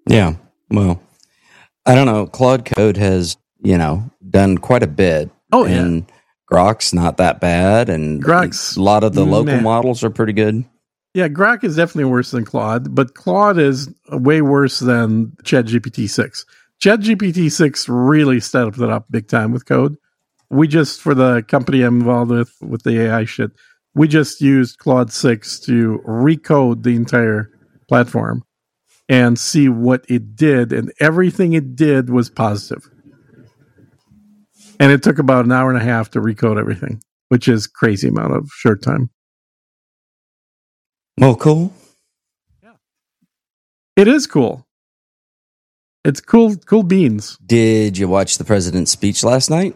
Yeah. Well, I don't know. Claude Code has, done quite a bit. Oh, yeah. And Grok's not that bad. And Grok's a lot of the local models are pretty good. Yeah, Grok is definitely worse than Claude, but Claude is way worse than ChatGPT 6. ChatGPT 6 really stepped it up big time with code. We just, for the company I'm involved with the AI shit, we just used Claude 6 to recode the entire platform and see what it did, and everything it did was positive. And it took about an hour and a half to recode everything, which is crazy amount of short time. Well, cool. Yeah. It is cool. It's cool beans. Did you watch the president's speech last night?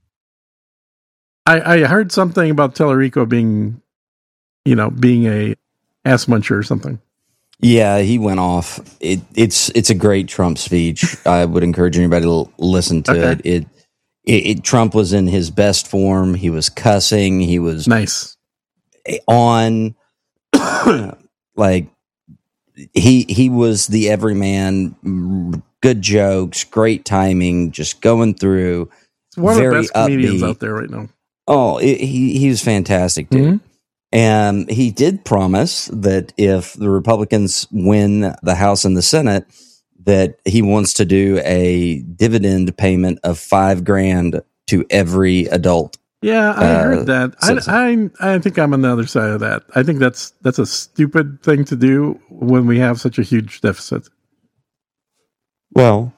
I heard something about Tellerico being a ass muncher or something. Yeah, he went off. It's a great Trump speech. I would encourage anybody to listen to it. Trump was in his best form. He was cussing. He was nice on. Like he was the everyman. Good jokes, great timing, just going through. It's one of the best comedians out there right now. Oh, he was fantastic, dude. Mm-hmm. And he did promise that if the Republicans win the House and the Senate, that he wants to do a dividend payment of $5,000 to every adult. Yeah, I heard that. I think I'm on the other side of that. I think that's a stupid thing to do when we have such a huge deficit. Well,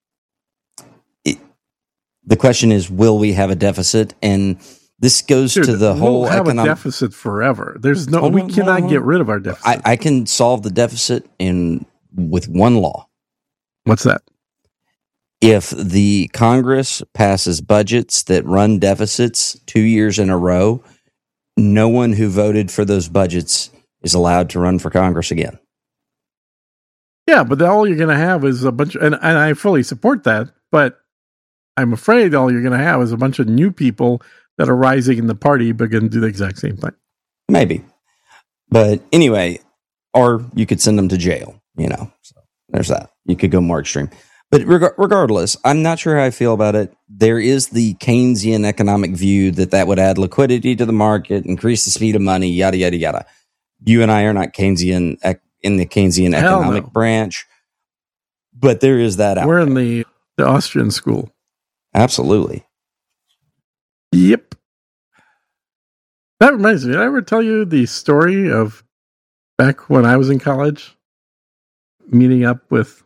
the question is, will we have a deficit? And this goes to the whole we'll have a deficit forever. There's no, we cannot get rid of our deficit. I can solve the deficit with one law. What's that? If the Congress passes budgets that run deficits 2 years in a row, no one who voted for those budgets is allowed to run for Congress again. Yeah, but all you're going to have is a bunch, and I fully support that, but I'm afraid all you're going to have is a bunch of new people that are rising in the party, but going to do the exact same thing. Maybe. But anyway, or you could send them to jail, so there's that. You could go more extreme. But regardless, I'm not sure how I feel about it. There is the Keynesian economic view that would add liquidity to the market, increase the speed of money, yada, yada, yada. You and I are not Keynesian in the Keynesian economic branch, but there is that. We're in the Austrian school. Absolutely. Yep. That reminds me, did I ever tell you the story of back when I was in college, meeting up with,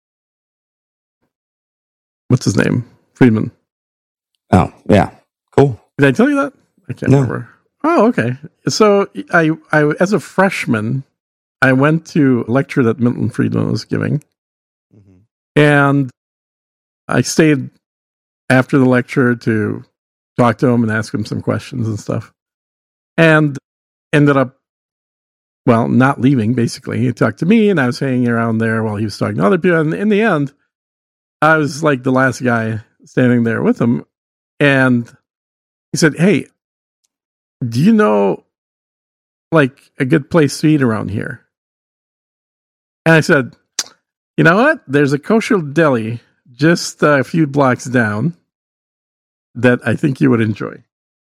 what's his name? Friedman. Oh, yeah. Cool. Did I tell you that? I can't remember. Oh, okay. So I, as a freshman, I went to a lecture that Milton Friedman was giving. Mm-hmm. And I stayed after the lecture to talk to him and ask him some questions and stuff. And ended up, not leaving, basically. He talked to me, and I was hanging around there while he was talking to other people. And in the end, I was like the last guy standing there with him. And he said, "Hey, do you know, like, a good place to eat around here?" And I said, "You know what? There's a kosher deli just a few blocks down that I think you would enjoy."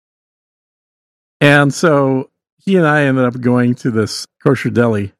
And so he and I ended up going to this kosher deli.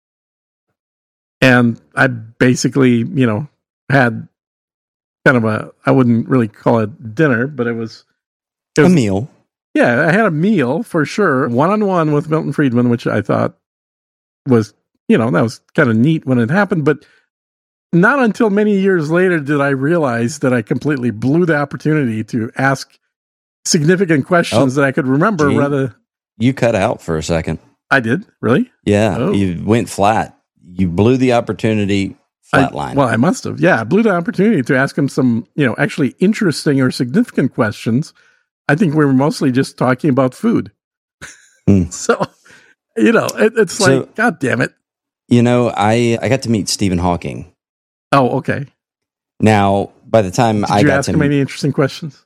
And I basically, had kind of I wouldn't really call it dinner, but it was a meal. Yeah, I had a meal for sure, one-on-one with Milton Friedman, which I thought was, that was kind of neat when it happened. But not until many years later did I realize that I completely blew the opportunity to ask significant questions that I could remember. You cut out for a second. I did? Really? Yeah, You went flat. You blew the opportunity flatline. I must have. Yeah, I blew the opportunity to ask him some, actually interesting or significant questions. I think we were mostly just talking about food. So, it's like, God damn it. I got to meet Stephen Hawking. Oh, okay. Now, by the time Did you ask him any interesting questions?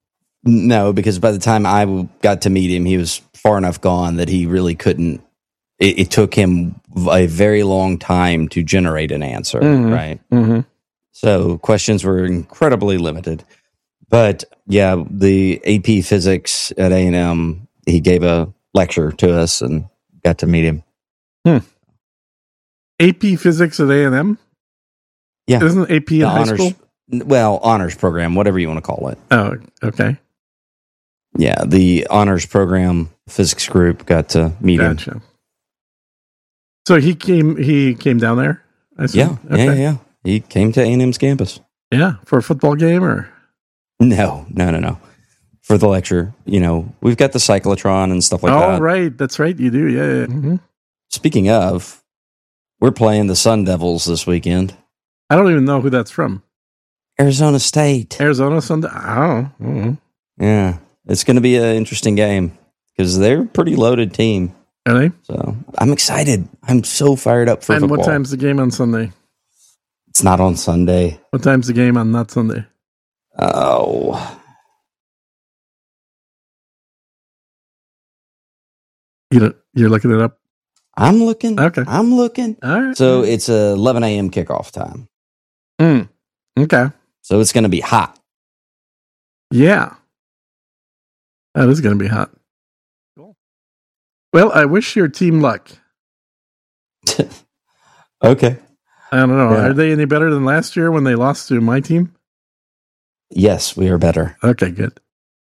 No, because by the time I got to meet him, he was far enough gone that he really couldn't it took him a very long time to generate an answer, right? Mm-hmm. So questions were incredibly limited. But yeah, the AP Physics at A&M, he gave a lecture to us and got to meet him. AP Physics at A&M? Yeah. Isn't AP in high school? Well, honors program, whatever you want to call it. Oh, okay. Yeah, the honors program physics group got to meet him. So he came down there? Yeah, okay. Yeah. He came to A&M's campus. Yeah, for a football game or? No. For the lecture, we've got the cyclotron and stuff like that. Oh, right. That's right. You do. Yeah. Mm-hmm. Speaking of, we're playing the Sun Devils this weekend. I don't even know who that's from. Arizona State. Arizona Sunday. Oh. Mm-hmm. Yeah. It's going to be an interesting game because they're a pretty loaded team. Are they? So I'm excited. I'm so fired up for football. And what time's the game on Sunday? It's not on Sunday. What time's the game on not Sunday? Oh. You're looking it up? I'm looking. Okay. I'm looking. All right. So it's a 11 a.m. kickoff time. Okay. So it's going to be hot. Yeah. That is going to be hot. Cool. Well, I wish your team luck. Okay. I don't know. Yeah. Are they any better than last year when they lost to my team? Yes, we are better. Okay, good.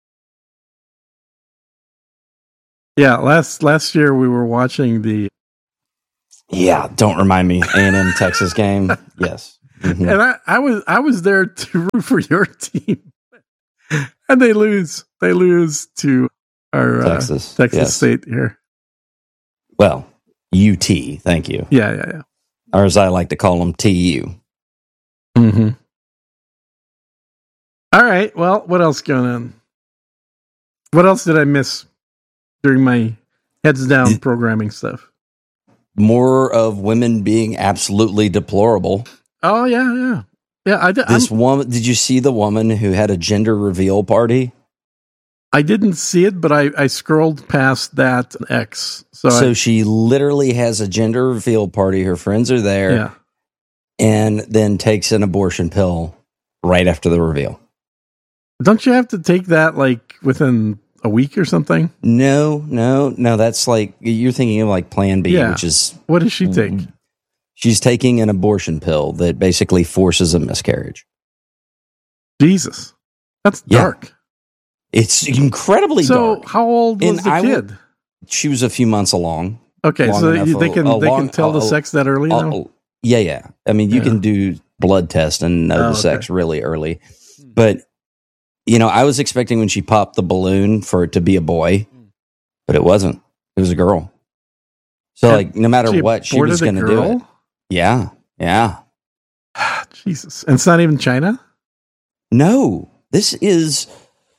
Yeah, last year we were watching the... Yeah, don't remind me. A&M Texas game. Yes. Mm-hmm. And I was there to root for your team. And they lose. They lose to our Texas yes. State here. Well, UT, thank you. Yeah. Or as I like to call them, TU. Mm-hmm. All right. Well, what else going on? What else did I miss during my heads down programming stuff? More of women being absolutely deplorable. Oh, yeah. I did. Woman, did you see the woman who had a gender reveal party? I didn't see it, but I scrolled past that X. So she literally has a gender reveal party. Her friends are there, and then takes an abortion pill right after the reveal. Don't you have to take that like within a week or something? No. That's like you're thinking of like Plan B, which is what does she take? She's taking an abortion pill that basically forces a miscarriage. Jesus, that's dark. It's incredibly dark. So, how old was the kid? She was a few months along. Okay, so they can tell the sex that early now? Yeah. I mean, you can do blood tests and know the sex really early. But, I was expecting when she popped the balloon for it to be a boy, but it wasn't. It was a girl. So, no matter what, she was going to do it. Yeah. Jesus. And it's not even China? No. This is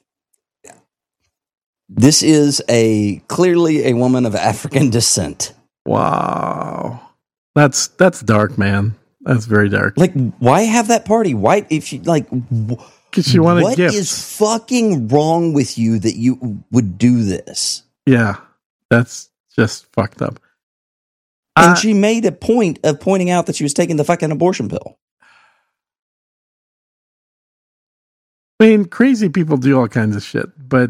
clearly a woman of African descent. Wow. That's dark, man. That's very dark. Like, why have that party? Why, if she, like, because she wanted what gifts. Is fucking wrong with you that you would do this? Yeah. That's just fucked up. And she made a point of pointing out that she was taking the fucking abortion pill. I mean, crazy people do all kinds of shit, but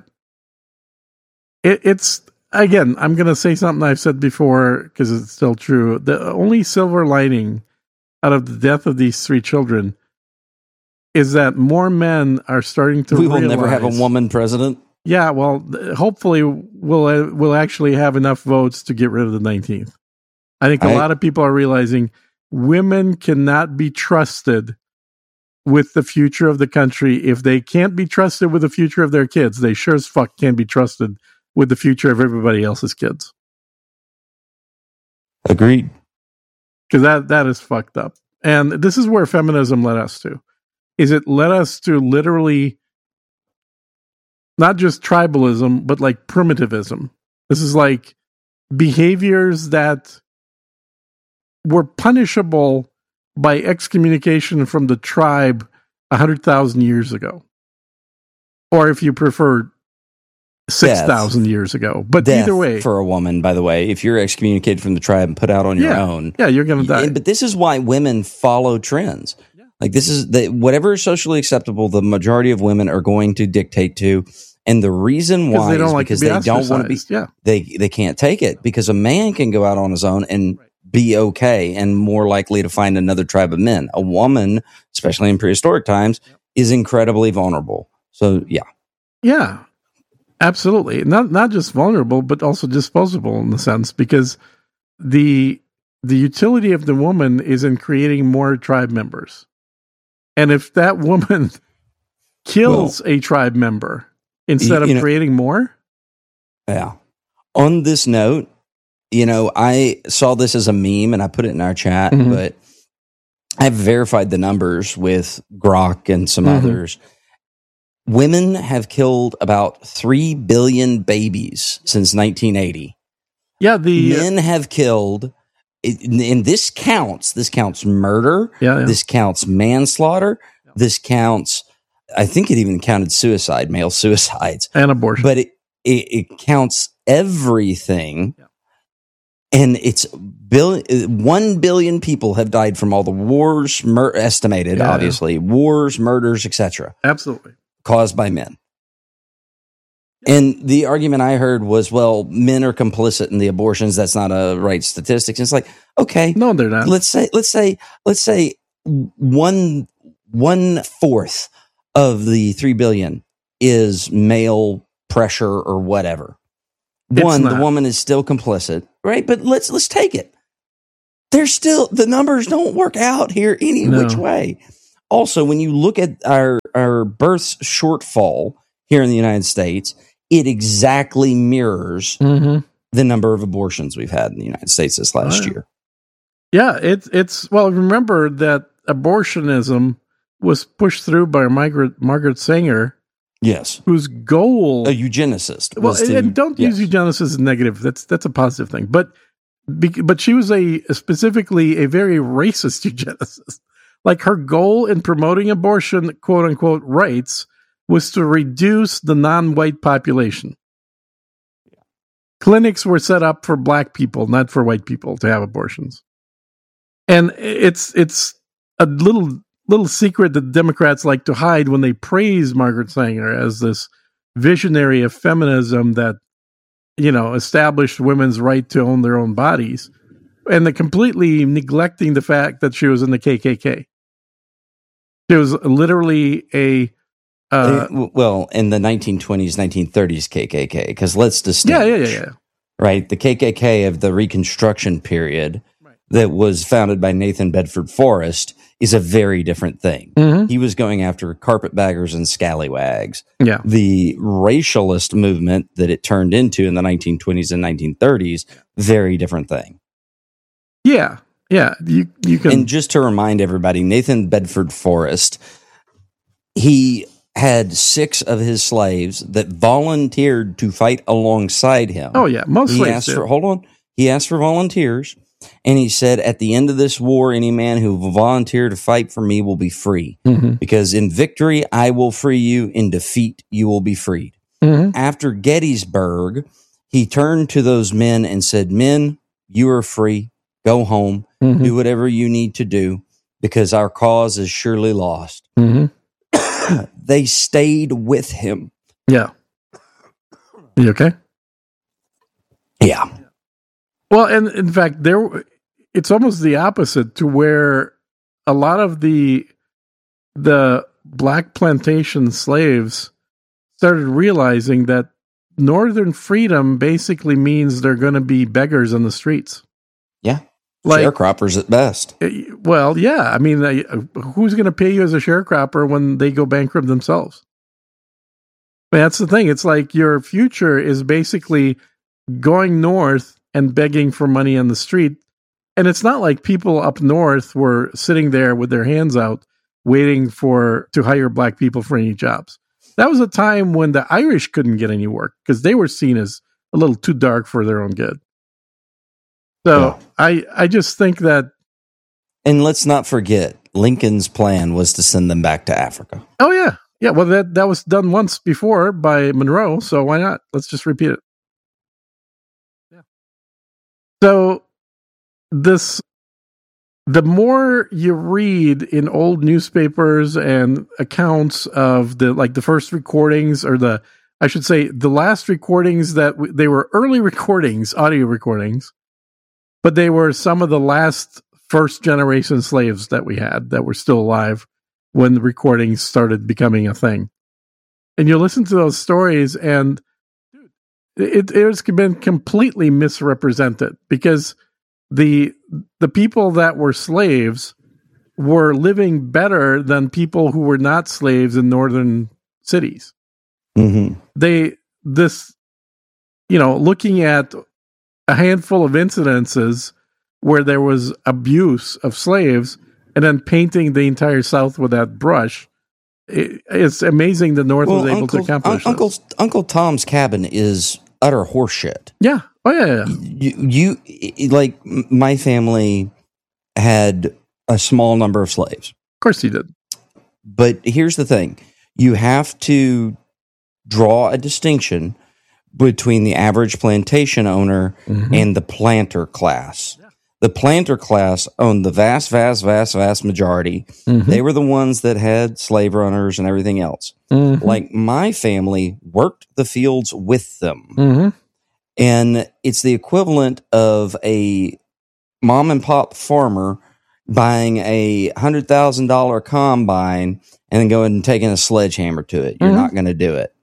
it's, again, I'm going to say something I've said before because it's still true. The only silver lining out of the death of these 3 children is that more men are starting to realize... We will never have a woman president? Yeah, well, hopefully we'll actually have enough votes to get rid of the 19th. I think a lot of people are realizing women cannot be trusted with the future of the country. If they can't be trusted with the future of their kids, they sure as fuck can't be trusted with the future of everybody else's kids. Agreed. Because that is fucked up. And this is where feminism led us to. Is it led us to literally not just tribalism, but like primitivism. This is like behaviors that were punishable by excommunication from the tribe 100,000 years ago. Or if you prefer, 6,000 years ago. But death either way, for a woman, by the way, if you're excommunicated from the tribe and put out on your own, you're going to die. But this is why women follow trends. Yeah. Like this is whatever is socially acceptable, the majority of women are going to dictate to. And the reason why is because they don't want to be, they can't take it, because a man can go out on his own and be okay and more likely to find another tribe of men. A woman, especially in prehistoric times, is incredibly vulnerable. So, yeah, absolutely. Not just vulnerable, but also disposable in the sense, because the utility of the woman is in creating more tribe members. And if that woman kills a tribe member instead of creating more. Yeah. On this note, I saw this as a meme and I put it in our chat, but I've verified the numbers with Grok and some others. Women have killed about 3 billion babies since 1980. Yeah, men have killed, and this counts. This counts murder. Yeah. This counts manslaughter. This counts. I think it even counted suicide, male suicides, and abortion. But it counts everything. Yeah. And it's 1 billion people have died from all the wars, estimated, obviously, wars, murders, etc. Absolutely. Caused by men. And the argument I heard was, well, men are complicit in the abortions. That's not a right statistic. And it's like, okay. No, they're not. Let's say 1/4 of the 3 billion is male pressure or whatever. The woman is still complicit, right? But let's take it. There's still, the numbers don't work out here any which way. Also, when you look at our births shortfall here in the United States, it exactly mirrors the number of abortions we've had in the United States this last year. Yeah, it's well, remember that abortionism was pushed through by Margaret Sanger. Yes. Whose goal... A eugenicist. Well, and don't use eugenicist as negative. That's a positive thing. But she was specifically a very racist eugenicist. Like, her goal in promoting abortion, quote unquote, rights was to reduce the non-white population. Yeah. Clinics were set up for black people, not for white people, to have abortions. And it's a little secret that Democrats like to hide when they praise Margaret Sanger as this visionary of feminism that, established women's right to own their own bodies, and they're completely neglecting the fact that she was in the KKK. She was literally in the 1920s, 1930s KKK, because let's distinguish. Yeah. Right? The KKK of the Reconstruction period that was founded by Nathan Bedford Forrest is a very different thing. He was going after carpetbaggers and scallywags. Yeah. The racialist movement that it turned into in the 1920s and 1930s, very different thing. Yeah. Yeah. You can. And just to remind everybody, Nathan Bedford Forrest, he had 6 of his slaves that volunteered to fight alongside him. Oh, yeah. Most slaves did. He asked for volunteers. And he said, at the end of this war, any man who will volunteer to fight for me will be free. Because in victory, I will free you. In defeat, you will be freed. After Gettysburg, he turned to those men and said, men, you are free. Go home. Do whatever you need to do, because our cause is surely lost. They stayed with him. Yeah. You okay? Yeah. Well, and in fact, it's almost the opposite, to where a lot of the black plantation slaves started realizing that Northern freedom basically means they're going to be beggars on the streets. Yeah. Like, sharecroppers at best. Well, yeah. I mean, who's going to pay you as a sharecropper when they go bankrupt themselves? I mean, that's the thing. It's like your future is basically going north and begging for money on the street. And it's not like people up north were sitting there with their hands out waiting to hire black people for any jobs. That was a time when the Irish couldn't get any work because they were seen as a little too dark for their own good. So I just think that... And let's not forget, Lincoln's plan was to send them back to Africa. Oh, yeah. Yeah, well, that was done once before by Monroe, so why not? Let's just repeat it. Yeah. So the more you read in old newspapers and accounts of the first recordings, or the last recordings they were early recordings, audio recordings, but they were some of the last first generation slaves that we had that were still alive when the recordings started becoming a thing. And you listen to those stories, and it has been completely misrepresented, because the people that were slaves were living better than people who were not slaves in northern cities. Mm-hmm. Looking at a handful of incidences where there was abuse of slaves, and then painting the entire South with that brush, it's amazing the North was able to accomplish this. Uncle Tom's Cabin is utter horseshit. Yeah. Oh, yeah. You like, my family had a small number of slaves. Of course he did. But here's the thing. You have to draw a distinction between the average plantation owner and the planter class. Yeah. The planter class owned the vast, vast, vast, vast majority. Mm-hmm. They were the ones that had slave runners and everything else. Mm-hmm. Like, my family worked the fields with them. Mm-hmm. And it's the equivalent of a mom and pop farmer buying a $100,000 combine and then going and taking a sledgehammer to it. You're not going to do it.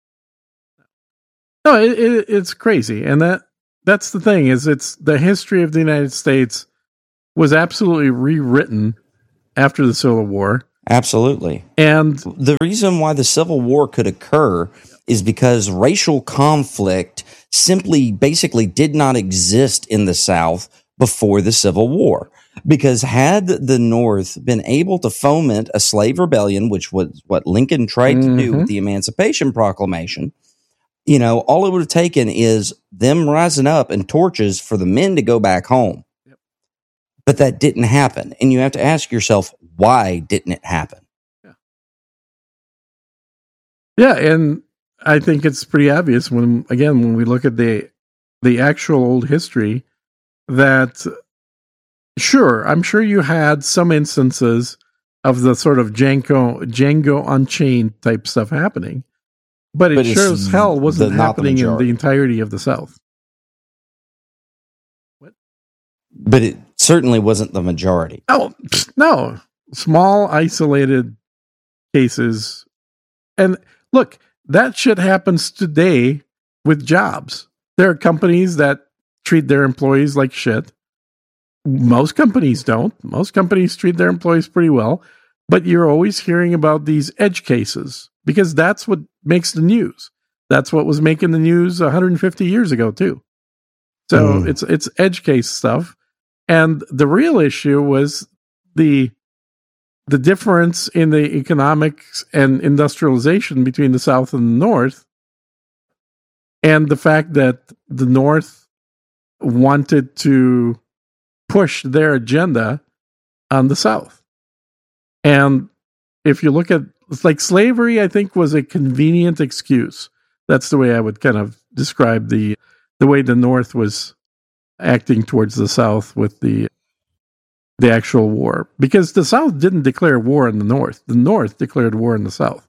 No, it's crazy. And that's the thing, is it's the history of the United States was absolutely rewritten after the Civil War. Absolutely. And the reason why the Civil War could occur is because racial conflict basically did not exist in the South before the Civil War. Because had the North been able to foment a slave rebellion, which was what Lincoln tried to do with the Emancipation Proclamation, all it would have taken is them rising up and torches for the men to go back home. Yep. But that didn't happen. And you have to ask yourself, why didn't it happen? Yeah, and I think it's pretty obvious when we look at the actual old history, that I'm sure you had some instances of the sort of Django Unchained type stuff happening, but it sure as hell wasn't happening in the entirety of the South. What? But it certainly wasn't the majority. Oh, no. Small, isolated cases. And look, that shit happens today with jobs. There are companies that treat their employees like shit. Most companies don't. Most companies treat their employees pretty well. But you're always hearing about these edge cases, because that's what makes the news. That's what was making the news 150 years ago, too. So it's edge case stuff. And the real issue was the difference in the economics and industrialization between the South and the North, and the fact that the North wanted to push their agenda on the South. And if you look at, it's like slavery, I think, was a convenient excuse. That's the way I would kind of describe the way the North was acting towards the South with the actual war. Because the South didn't declare war on the North. The North declared war on the South.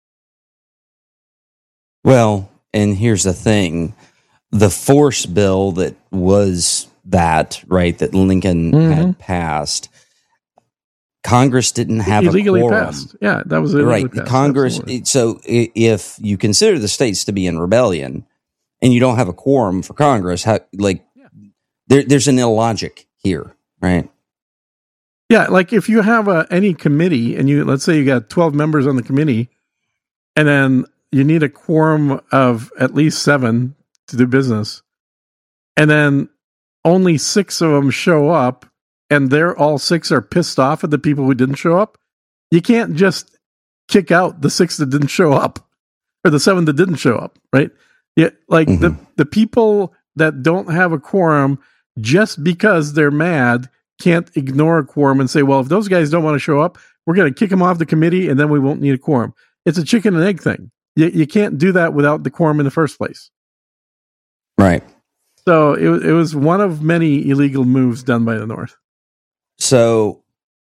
Well, and here's the thing. The force bill that was that Lincoln had passed, Congress didn't have illegally a quorum. Passed. Yeah, that was illegally passed. Congress. Absolutely. So if you consider the states to be in rebellion and you don't have a quorum for Congress, there's an illogic here, right? Yeah, like if you have any committee, and let's say you got 12 members on the committee, and then you need a quorum of at least 7 to do business, and then only 6 of them show up, and they're all 6 are pissed off at the people who didn't show up, you can't just kick out the 6 that didn't show up, or the 7 that didn't show up, right? Yeah, like the people that don't have a quorum, just because they're mad, can't ignore a quorum and say, well, if those guys don't want to show up, we're going to kick them off the committee, and then we won't need a quorum. it's a chicken and egg thing. You can't do that without decorum in the first place. Right. So it was one of many illegal moves done by the North. So,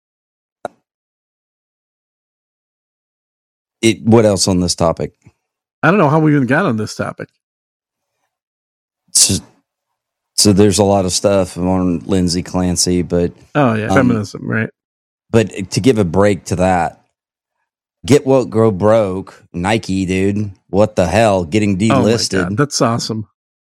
what else on this topic? I don't know how we even got on this topic. So there's a lot of stuff on Lindsay Clancy, but feminism, right? But to give a break to that, get woke, grow broke. Nike, dude, what the hell? Getting delisted. Oh my God, that's awesome.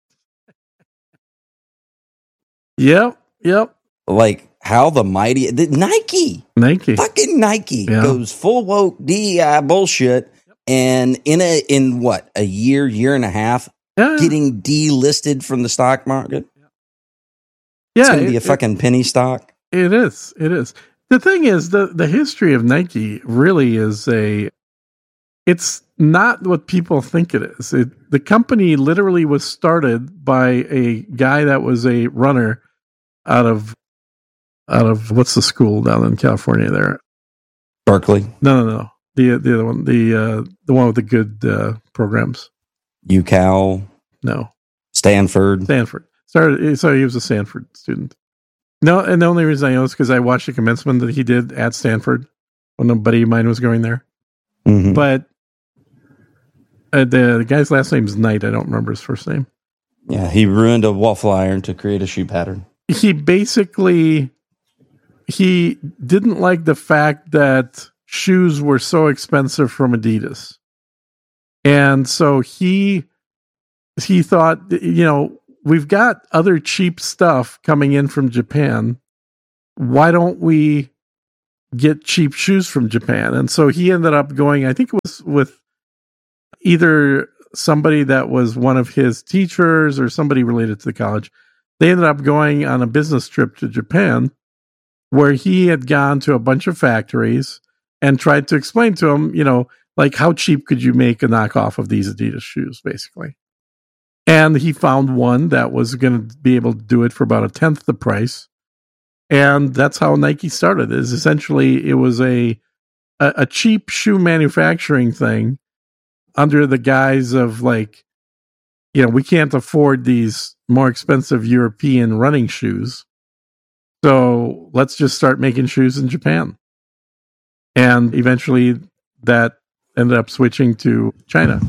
Yep. Like how the mighty Nike, fucking Nike goes full woke DEI bullshit, and in a year and a half, getting delisted from the stock market. Yeah, it's going to be a fucking penny stock. It is. The thing is, the history of Nike really is it's not what people think it is. The company literally was started by a guy that was a runner out of what's the school down in California there? Berkeley? No. The other one, the one with the good programs. UCal? No. Stanford. So he was a Stanford student. No, and the only reason I know is because I watched the commencement that he did at Stanford when a buddy of mine was going there. Mm-hmm. But the guy's last name is Knight. I don't remember his first name. Yeah, he ruined a waffle iron to create a shoe pattern. He didn't like the fact that shoes were so expensive from Adidas. And so he thought, we've got other cheap stuff coming in from Japan. Why don't we get cheap shoes from Japan? And so he ended up going, I think it was with either somebody that was one of his teachers or somebody related to the college. They ended up going on a business trip to Japan where he had gone to a bunch of factories and tried to explain to them, like how cheap could you make a knockoff of these Adidas shoes, basically. And he found one that was going to be able to do it for about a tenth the price. And that's how Nike started. Is essentially it was a cheap shoe manufacturing thing under the guise of like, we can't afford these more expensive European running shoes. So let's just start making shoes in Japan. And eventually that ended up switching to China.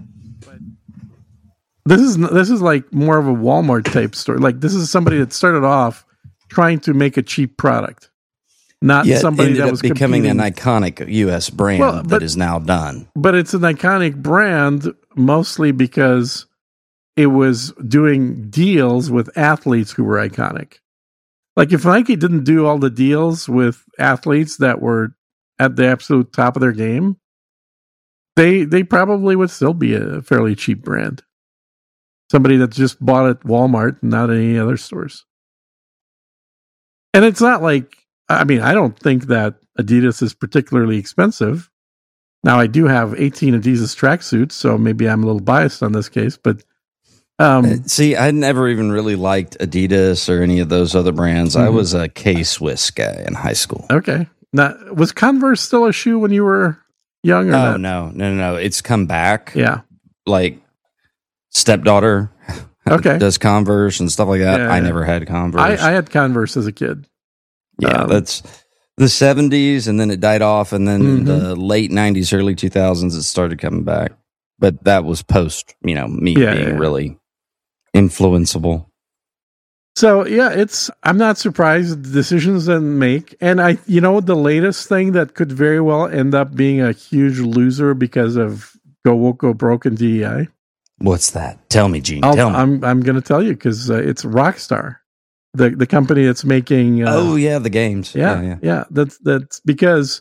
This is like more of a Walmart type story. Like this is somebody that started off trying to make a cheap product, not somebody that was becoming an iconic U.S. brand that is now done. But it's an iconic brand mostly because it was doing deals with athletes who were iconic. Like if Nike didn't do all the deals with athletes that were at the absolute top of their game, they probably would still be a fairly cheap brand. Somebody that just bought at Walmart and not any other stores. And it's not like, I don't think that Adidas is particularly expensive. Now, I do have 18 Adidas tracksuits, so maybe I'm a little biased on this case, but... See, I never even really liked Adidas or any of those other brands. Mm-hmm. I was a K-Swiss guy in high school. Okay. Now, was Converse still a shoe when you were young? Or not? No. It's come back. Yeah. Like, stepdaughter does Converse and stuff like that. Yeah. I never had Converse. I had Converse as a kid. Yeah, that's the 70s, and then it died off, and then the late 90s, early 2000s, it started coming back. But that was post, me being really influenceable. So, I'm not surprised the decisions they make. And the latest thing that could very well end up being a huge loser because of Go Woke, Go Broke and DEI. What's that? Tell me, Gene. Tell me. I'm going to tell you because it's Rockstar, the company that's making. The games. Yeah. That's because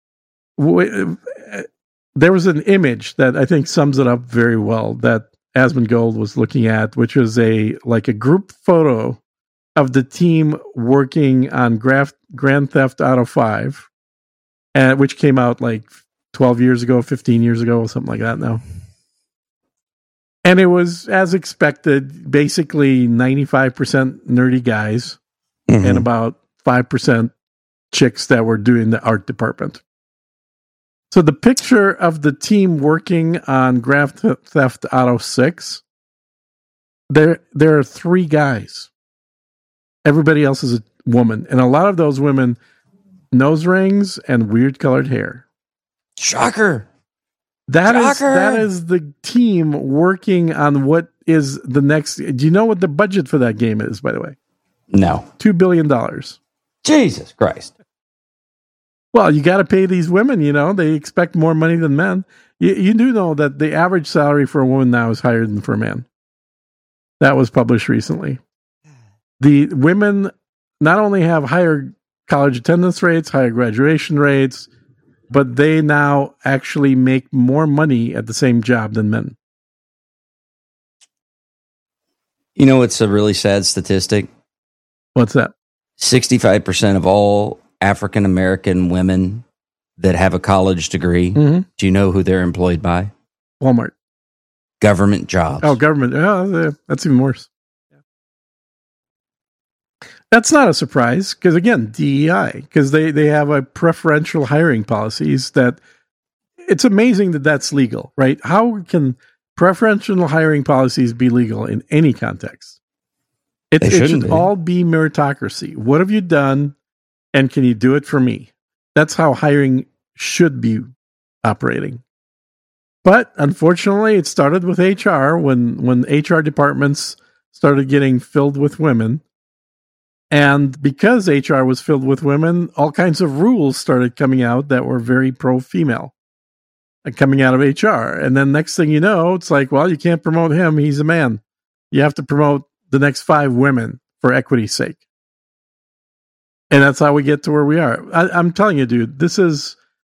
there was an image that I think sums it up very well that Asmongold was looking at, which was a group photo of the team working on Grand Theft Auto 5, which came out like 12 years ago, 15 years ago, or something like that now. And it was, as expected, basically 95% nerdy guys and about 5% chicks that were doing the art department. So the picture of the team working on Grand Theft Auto 6, there are 3 guys. Everybody else is a woman. And a lot of those women, nose rings and weird colored hair. Shocker. That is the team working on what is the next. Do you know what the budget for that game is, by the way? No. $2 billion. Jesus Christ. Well, you got to pay these women, they expect more money than men. You do know that the average salary for a woman now is higher than for a man. That was published recently. The women not only have higher college attendance rates, higher graduation rates, but they now actually make more money at the same job than men. You know, it's a really sad statistic. What's that? 65% of all African American women that have a college degree, do you know who they're employed by? Walmart. Government jobs. Oh, government. Oh, that's even worse. That's not a surprise because, again, DEI, because they have a preferential hiring policies that it's amazing that that's legal, right? How can preferential hiring policies be legal in any context? It should all be meritocracy. What have you done, and can you do it for me? That's how hiring should be operating. But unfortunately, it started with HR when HR departments started getting filled with women. And because HR was filled with women, all kinds of rules started coming out that were very pro-female coming out of HR. And then next thing you know, it's like, well, you can't promote him. He's a man. You have to promote the next 5 women for equity's sake. And that's how we get to where we are. I'm telling you, dude, this is...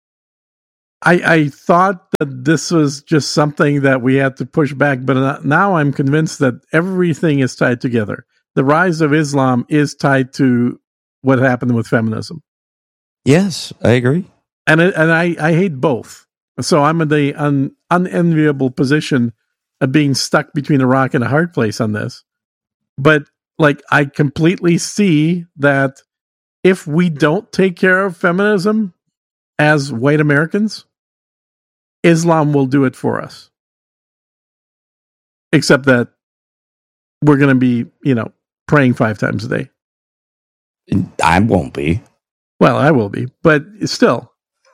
I thought that this was just something that we had to push back, but now I'm convinced that everything is tied together. The rise of Islam is tied to what happened with feminism. Yes, I agree. And I hate both. So I'm in the unenviable position of being stuck between a rock and a hard place on this. But I completely see that if we don't take care of feminism as white Americans, Islam will do it for us. Except that we're going to be, praying 5 times a day. I won't be. Well, I will be, but still.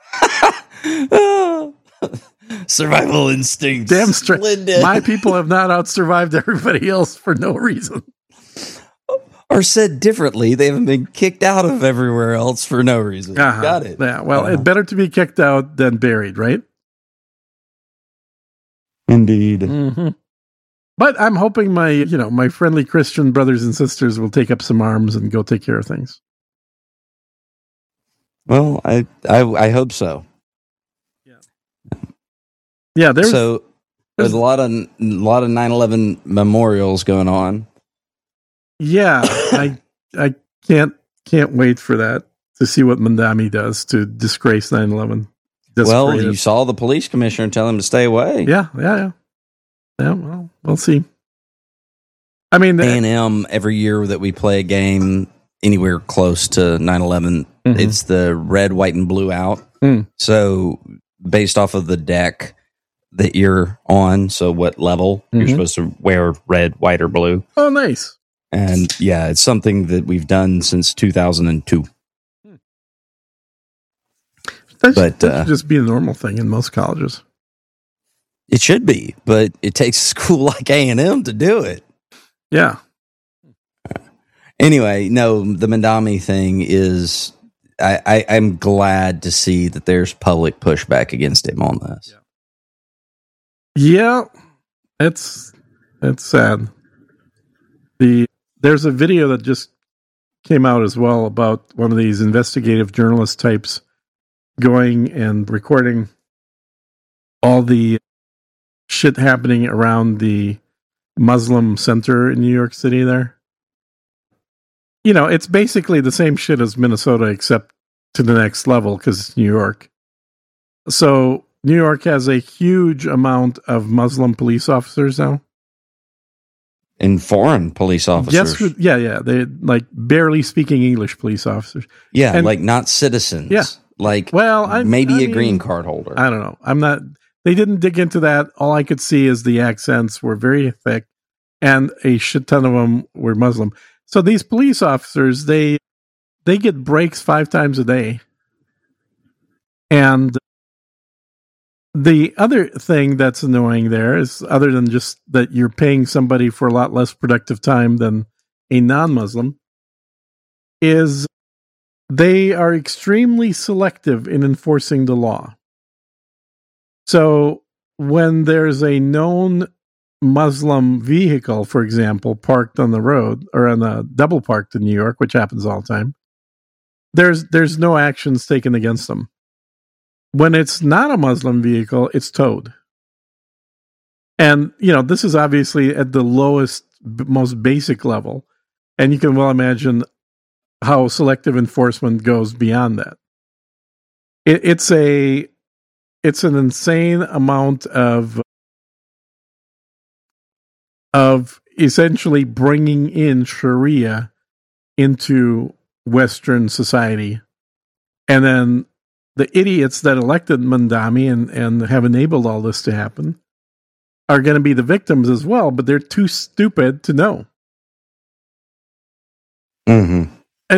Survival instinct. Damn straight. My people have not out-survived everybody else for no reason. Or said differently, they haven't been kicked out of everywhere else for no reason. Got it. Yeah, well, it's better to be kicked out than buried, right? Indeed. Mm-hmm. But I'm hoping my friendly Christian brothers and sisters will take up some arms and go take care of things. Well, I hope so. Yeah. There's a lot of 9/11 memorials going on. Yeah, I can't wait for that, to see what Mandami does to disgrace 9/11. Well, you saw the police commissioner tell him to stay away. Yeah. Well, we'll see. I mean, A&M, every year that we play a game anywhere close to 9/11, it's the red, white, and blue out. So based off of the deck that you're on, so what level you're supposed to wear red, white, or blue. Oh, nice. And yeah, it's something that we've done since 2002. That should just be a normal thing in most colleges. It should be, but it takes a school like A&M to do it. Yeah. Anyway, no, the Mandami thing is, I'm glad to see that there's public pushback against him on this. Yeah, it's sad. There's a video that just came out as well about one of these investigative journalist types going and recording all the shit happening around the Muslim center in New York City there. It's basically the same shit as Minnesota, except to the next level because it's New York. So New York has a huge amount of Muslim police officers now. And foreign police officers. Yes, yeah. They barely speaking English police officers. Yeah, and, not citizens. Yeah, Like, well, maybe a green card holder. I don't know. I'm not. They didn't dig into that. All I could see is the accents were very thick, and a shit ton of them were Muslim. So these police officers, they get breaks 5 times a day. And the other thing that's annoying there is, other than just that you're paying somebody for a lot less productive time than a non-Muslim, is they are extremely selective in enforcing the law. So when there's a known Muslim vehicle, for example, parked on the road or on a double parked in New York, which happens all the time, there's no actions taken against them. When it's not a Muslim vehicle, it's towed. And, this is obviously at the lowest, most basic level. And you can well imagine how selective enforcement goes beyond that. It's an insane amount of essentially bringing in Sharia into Western society. And then the idiots that elected Mandami and have enabled all this to happen are going to be the victims as well, but they're too stupid to know. Mm-hmm.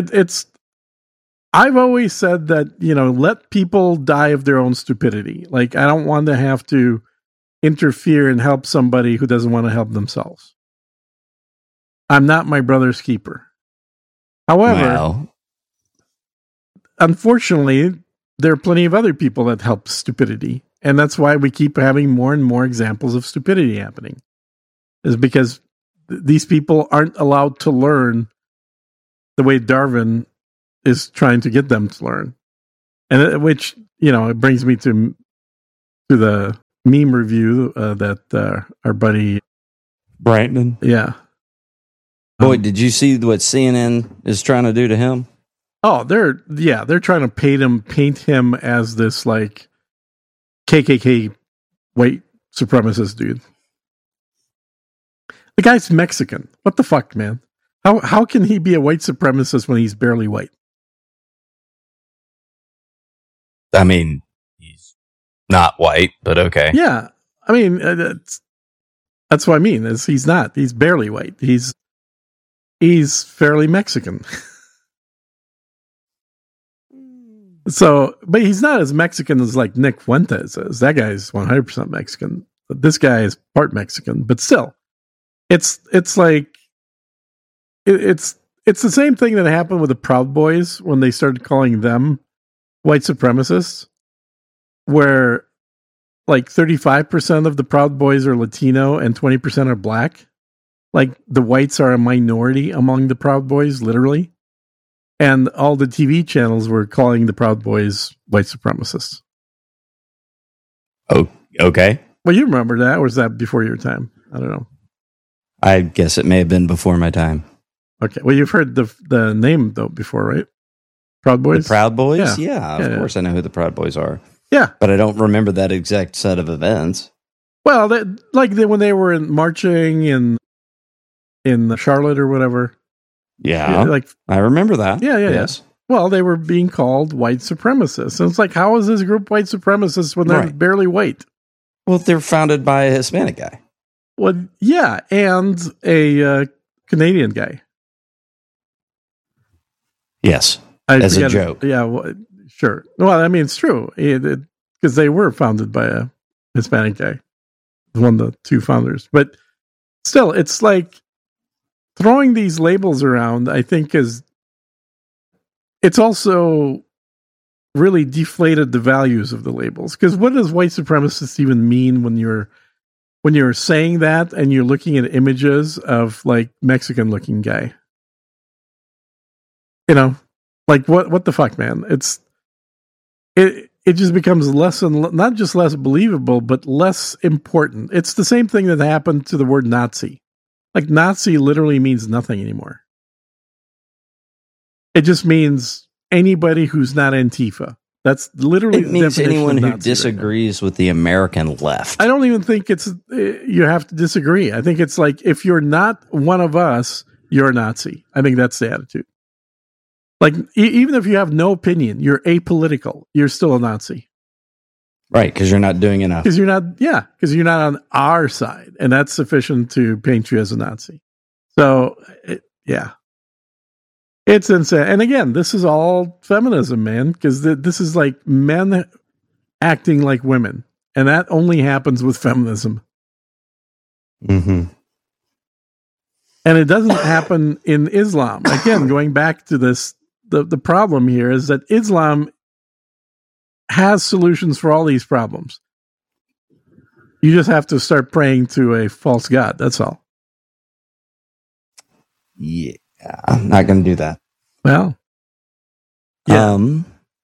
I've always said that, let people die of their own stupidity. Like, I don't want to have to interfere and help somebody who doesn't want to help themselves. I'm not my brother's keeper. However, unfortunately, there are plenty of other people that help stupidity. And that's why we keep having more and more examples of stupidity happening. Is because these people aren't allowed to learn the way Darwin is trying to get them to learn. And which, it brings me to the meme review that our buddy Brandon. Yeah. Boy, did you see what CNN is trying to do to him? Oh, they're trying to paint him as this like KKK white supremacist dude. The guy's Mexican. What the fuck, man? How can he be a white supremacist when he's barely white? I mean, he's not white, but okay. Yeah, I mean that's what I mean. Is he's not? He's barely white. He's fairly Mexican. So, but he's not as Mexican as like Nick Fuentes is. That guy's 100% Mexican. But this guy is part Mexican. But still, it's like it's the same thing that happened with the Proud Boys when they started calling them white supremacists, where like 35% of the Proud Boys are Latino and 20% are black. Like the whites are a minority among the Proud Boys, literally. And all the TV channels were calling the Proud Boys white supremacists. Oh, okay. Well, you remember that, or was that before your time? I don't know. I guess it may have been before my time. Okay. Well, you've heard the name, though, before, right? Proud Boys? The Proud Boys? Yeah, of course I know who the Proud Boys are. Yeah. But I don't remember that exact set of events. Well, when they were marching in Charlotte or whatever. Yeah, like I remember that. Yeah. Yes. Well, they were being called white supremacists. And it's like, how is this group white supremacists when they're barely white? Well, they're founded by a Hispanic guy. Well, yeah, and a Canadian guy. Yes, as a joke. Yeah, well, sure. Well, I mean, it's true. Because they were founded by a Hispanic guy. One of the two founders. But still, it's like, throwing these labels around, I think, it's also really deflated the values of the labels. Because what does white supremacist even mean when you're saying that and you're looking at images of like Mexican looking guy? Like what the fuck, man? It just becomes less and not just less believable, but less important. It's the same thing that happened to the word Nazi. Like, Nazi literally means nothing anymore. It just means anybody who's not Antifa. That's literally it means anyone who disagrees with the American left. I don't even think you have to disagree. I think it's like, if you're not one of us, you're a Nazi. I think that's the attitude. Like, even if you have no opinion, you're apolitical, you're still a Nazi. Right, because you're not doing enough. Because you're not on our side, and that's sufficient to paint you as a Nazi. So, it's insane. And again, this is all feminism, man, because this is like men acting like women, and that only happens with feminism. Mm-hmm. And it doesn't happen in Islam. Again, going back to this, the problem here is that Islam has solutions for all these problems. You just have to start praying to a false god. That's all. Yeah, I'm not going to do that. Well, yeah.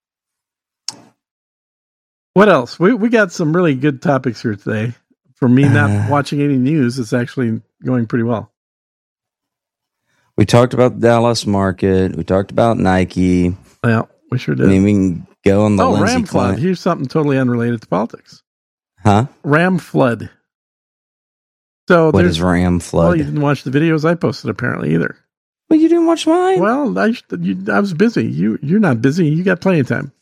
What else? We got some really good topics here today. For me, not watching any news, it's actually going pretty well. We talked about the Dallas market. We talked about Nike. Yeah, we sure did. And we can go on the Lindsay Ram flood. Here's something totally unrelated to politics. Huh? Ram flood. So what is Ram flood? Well, you didn't watch the videos I posted apparently either. Well, you didn't watch mine. Well, I was busy. You're not busy. You got plenty of time.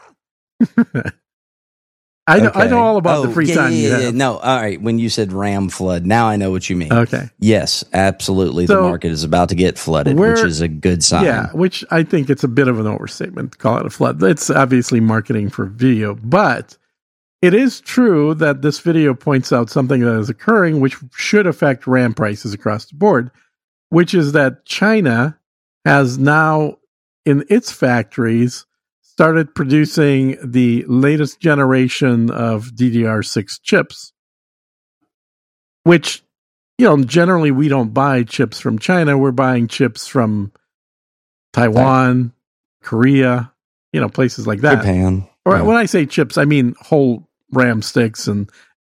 I know all about the free time you have. No, all right. When you said Ram flood, now I know what you mean. Okay. Yes, absolutely. So, the market is about to get flooded, which is a good sign. Yeah, which I think it's a bit of an overstatement to call it a flood. It's obviously marketing for video, but it is true that this video points out something that is occurring, which should affect RAM prices across the board, which is that China has now in its factories started producing the latest generation of DDR6 chips, which, generally we don't buy chips from China. We're buying chips from Taiwan, Korea, places like that. Japan. Or when I say chips, I mean whole RAM sticks and